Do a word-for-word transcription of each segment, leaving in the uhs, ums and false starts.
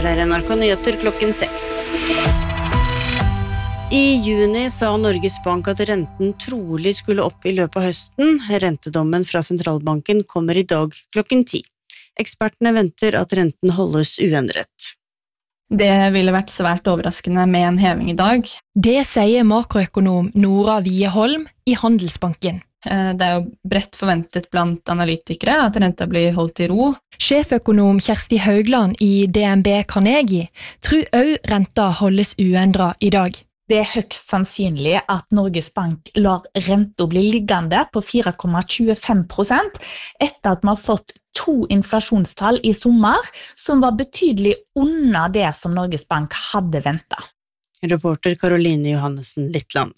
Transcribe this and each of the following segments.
Her er N R K Nyheter klokken seks. I juni sa Norges Bank at renten trolig skulle opp i løpet av høsten. Rentedommen fra sentralbanken kommer i dag klokken ti. Ekspertene venter at renten holdes uendret. Det ville vært svært overraskende med en heving i dag. Det sier makroøkonom Nora Wieholm i Handelsbanken. Det er jo bredt forventet blant analytikere at renta blir holdt i ro. Sjeføkonom Kjersti Haugland i D N B Carnegie tror også renta holdes uendret i dag. Det er høyst sannsynlig at Norges Bank lar renta bli liggende på fire komma tjuefem prosent etter at man har fått to inflasjonstall i sommer som var betydelig under det som Norges Bank hadde ventet. Reporter Karoline Johannessen Littland.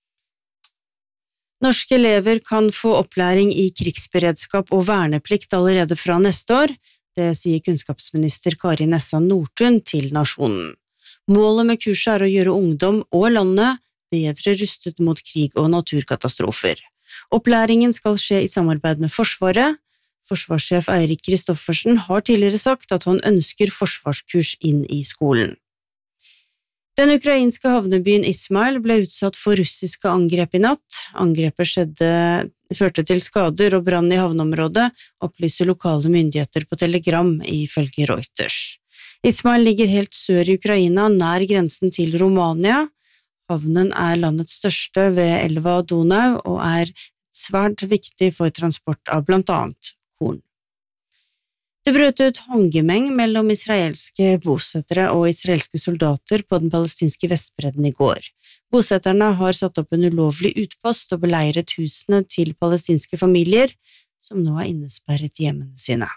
Norske elever kan få opplæring i krigsberedskap og verneplikt allerede fra neste år. Det sier kunnskapsminister Kari Nessa Nordtun til Nasjonen. Målet med kurset er å gjøre ungdom og landet bedre rustet mot krig og naturkatastrofer. Opplæringen skal skje i samarbeid med Forsvaret. Forsvarssjef Eirik Kristoffersen har tidligere sagt at han ønsker forsvarskurs inn i skolen. Den ukrainske havnebyen Ismail ble utsatt for russiske angrep i natt. Angrepet skjedde, førte til skader og brann i havneområdet, opplyser lokale myndigheter på telegram ifølge Reuters. Ismail ligger helt sør i Ukraina, nær grensen til Romania. Havnen er landets største ved elva Donau og er svært viktig for transport av blant annet korn. Det brøt ut håndgemeng mellom israelske bosettere og israelske soldater på den palestinske Vestbredden i går. Bosetterne har satt opp en ulovlig utpost og beleiret husene til palestinske familier, som nå er innesperret i hjemmene sine.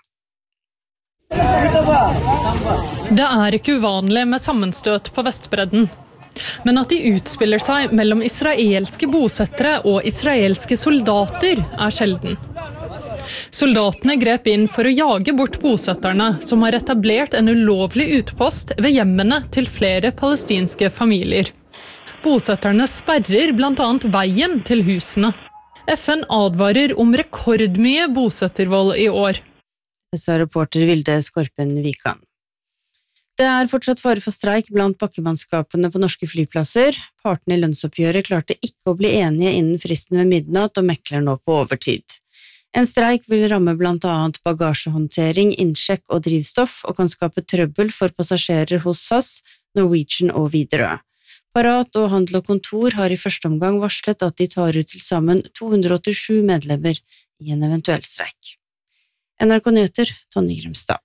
Det er ikke uvanlig med sammenstøt på Vestbredden, men at de utspiller seg mellom israelske bosettere og israelske soldater er sjelden. Soldatene grep inn for å jage bort bosetterne, som har etablert en ulovlig utpost ved hjemmene til flere palestinske familier. Bosetterne sperrer blant annet veien til husene. F N advarer om rekordmye bosettervold i år. Det sa reporter Vilde Skorpen Vikan. Det er fortsatt fare for streik blant bakkemannskapene på norske flyplasser. Partene i lønnsoppgjøret klarte ikke å bli enige innen fristen ved midnatt og mekler nå på overtid. En streik vil ramme blant annet bagasjehåndtering, innsjekk og drivstoff, og kan skape trøbbel for passasjerer hos S A S, Norwegian og Widerøe. Parat og Handel og Kontor har i første omgang varslet at de tar ut til sammen to hundre åttisju medlemmer i en eventuell streik. N R K Nyheter, Tonje Grimstad.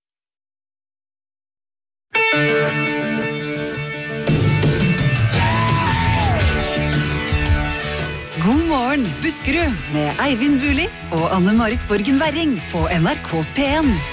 God morgen, Buskerud, med Eivind Buli og Anne-Marit Borgen Werring på N R K P en.